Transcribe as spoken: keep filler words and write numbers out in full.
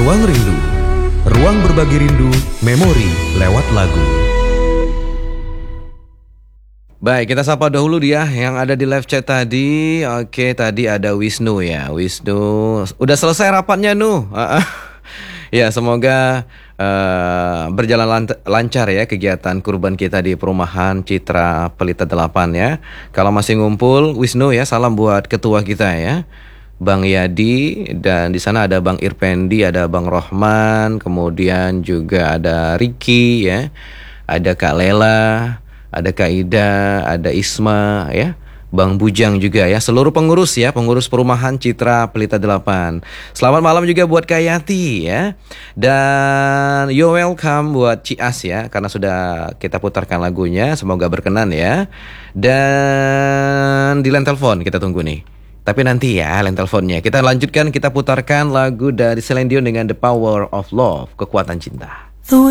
Ruang Rindu, ruang berbagi rindu, memori lewat lagu. Baik, kita sapa dahulu dia yang ada di live chat tadi. Oke, tadi ada Wisnu ya. Wisnu, udah selesai rapatnya Nu. Ya, semoga uh, berjalan lant- lancar ya kegiatan kurban kita di perumahan Citra Pelita delapan ya. Kalau masih ngumpul, Wisnu ya, salam buat ketua kita ya, Bang Yadi, dan di sana ada Bang Irpendi, ada Bang Rohman, kemudian juga ada Ricky ya, ada Kak Lela, ada Kak Ida, ada Isma ya, Bang Bujang juga ya, seluruh pengurus ya, pengurus perumahan Citra Pelita delapan. Selamat malam juga buat Kak Yati ya. Dan you welcome buat Cias ya, karena sudah kita putarkan lagunya, semoga berkenan ya. Dan di line telepon kita tunggu nih. Tapi nanti ya line teleponnya. Kita lanjutkan, kita putarkan lagu dari Celine Dion dengan The Power of Love, Kekuatan Cinta.